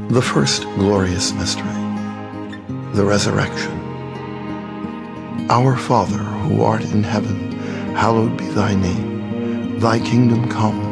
The first glorious mystery, the resurrection. Our Father, who art in heaven, hallowed be thy name. Thy kingdom come,